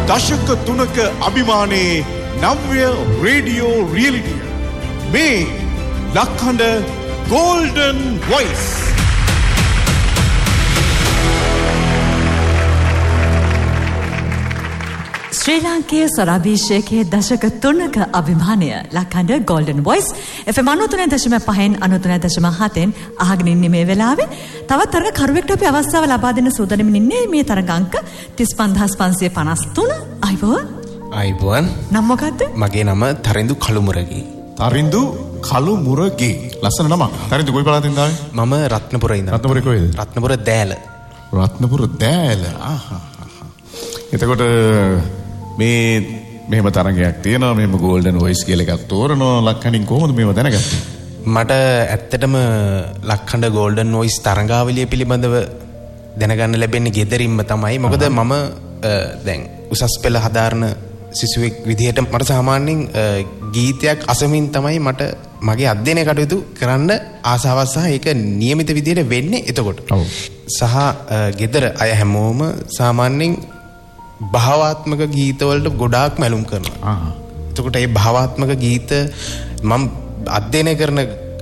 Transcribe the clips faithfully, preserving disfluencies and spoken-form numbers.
දශක තුනක අභිමානයේ නව්‍ය රේඩියෝ රියලිටිය. මේ ලක්හඬ Golden Voice. ශ්‍රී ලාංකේය ස්වරාභිෂේකයේ දශක තුනක අභිමානය ලක්හඬ Golden Voice එෆ් එම් අනූ තුනයි දශම පහෙන් අනූ තුනයි දශම හතෙන් අහගෙන ඉන්නේ මේ වෙලාවේ. තවත් තරඟ කරුවෙක්ට අපි අවස්ථාව ලබා දෙන්න සූදානම්ින් ඉන්නේ මේ තරඟ අංක තිස් පන්දාස් පන්සිය පනස් තුන. අයිබෝන්. අයිබෝන්. නම මොකද්ද? මගේ නම තරිඳු කළුමුරගේ. තරිඳු කළුමුරගේ. ලස්සන නමක්. තරිඳු කොයි පළාතෙන්ද ආවේ? මම රත්නපුරේ ඉඳන්. රත්නපුරේ කොහෙද? රත්නපුර දෑල. රත්නපුර දෑල. ආහා. එතකොට මේ මෙහෙම තරගයක් තියෙනවා, මෙහෙම Golden Voice කියලා එකක් තෝරනවා. ලක්හඬින් කොහොමද මේව දැනගත්තේ? මට ඇත්තටම ලක්හඬ Golden Voice තරඟාවලිය පිළිබඳව දැනගන්න ලැබෙන්නේ ගෙදරින්ම තමයි. මොකද මම දැන් උසස් පෙළ හදාරන සිසුවෙක් විදිහට මට සාමාන්‍යයෙන් ගීතයක් අසමින් තමයි මට මගේ අධ්‍යයනය කටයුතු කරන්න ආසාවක් සහ ඒක නියමිත විදිහට වෙන්නේ එතකොට. ඔව්. සහ ගෙදර අය හැමෝම සාමාන්‍යයෙන් භාවාත්මක ගීතවලට ගොඩාක් මැලුම් කරනවා. එතකොට මේ භාවාත්මක ගීත මම අධ්‍යයනය කරන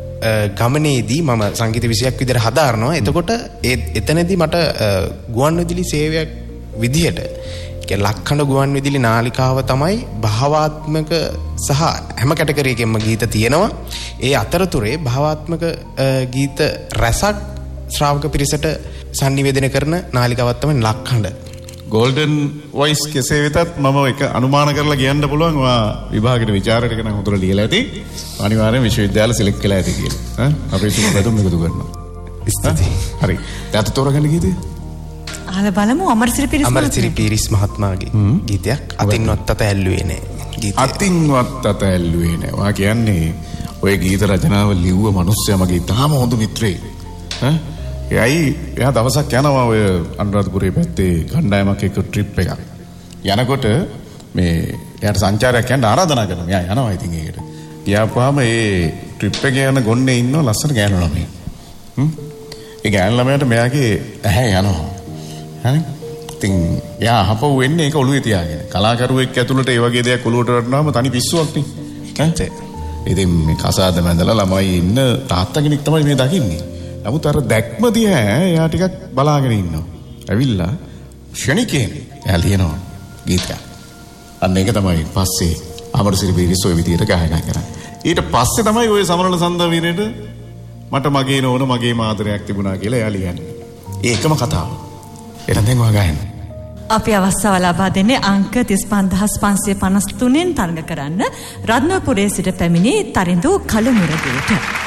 ගමනේදී මම සංගීත විෂයක් විදිහට හදාරනවා. එතකොට ඒ එතනදී මට ගුවන්විදුලි සේවයක් විදිහට ඒ ලක්හඬ ගුවන්විදුලි නාලිකාව තමයි භාවාත්මක සහ හැම කැටගරි එකෙන්ම ගීත තියෙනවා. ඒ අතරතුරේ භාවාත්මක ගීත රසක් ශ්‍රාවක පිරිසට sannivedana කරන නාලිකාවක් තමයි ලක්හඬ. Golden Voice කෙසේ වෙතත් මම එක අනුමාන කරලා කියන්න පුළුවන් වා විභාගෙට විචාරයට කරන හොඳට ලියලා ඇති අනිවාර්යෙන් විශ්වවිද්‍යාල සිලෙක්ට් වෙලා ඇති කියලා. ඈ අපි තුමු බඳුම් එකතු කරනවා. ස්තුතියි. හරි. දැන් තෝරගන්න ගීතේ. අහලා බලමු අමරසිරි පිරිස් අමරසිරි පිරිස් මහත්මයාගේ ගීතයක් අතින්වත් අත ඇල්ලුවේ නෑ. ගීතය. අතින්වත් අත ඇල්ලුවේ නෑ. වා කියන්නේ ඔය ගීත රචනාව ලිව්ව මිනිස්සයා මගේ තාම හොඳ මිත්‍රයෙක්. ඈ එයයි එයා දවසක් යනවා ඔය අනුරාධපුරේ පැත්තේ කණ්ඩායමක් එක්ක ට්‍රිප් එකක්. යනකොට මේ එයාට සංචාරයක් යන්න ආරාධනා කරනවා. එයා යනවා ඉතින් ඒකට. ගියාපුවාම ඒ ට්‍රිප් එකේ යන ගොන්නේ ඉන්න ලස්සන ගෑනු ළමයෙක්. හ්ම්. ඒ ගෑනු ළමයාට මෙයාගේ ඇහැ යනවා. හරි. ඉතින් එයා අහපුව වෙන්නේ ඒක ඔළුවේ තියාගෙන. කලාකරුවෙක් ඇතුළට ඒ වගේ දෙයක් ඔළුවට වටනවාම තනි පිස්සුවක් නේ. ඈ. ඉතින් මේ කසාද මැදලා ළමයි ඉන්න තාත්තා කෙනෙක් තමයි මේ දකින්නේ. නමුත් අර දැක්ම දිහා එයා ටිකක් බලාගෙන ඉන්නවා. ඇවිල්ලා ෂණිකේන එයා ලියනවා ගීතයක්. අන්න ඒක තමයි පස්සේ අමරසිරි පිරිස් ඔය විදියට ගායනා කරන්නේ. ඊට පස්සේ තමයි ඔය සමරණ සන්දවිරේට මට මගේ නෝන මගේ මාතරයක් තිබුණා කියලා එයා ලියන්නේ. ඒකම කතාව. එහෙනම් දැන් ඔයා ගායන්න. අපි අවස්ථාව ලබා දෙන්නේ අංක තිස් පන්දාස් පන්සිය පනස් තුනෙන් තරඟ කරන්න රත්නපුරේ සිට පැමිණි තරිඳු කළුමුරගේට.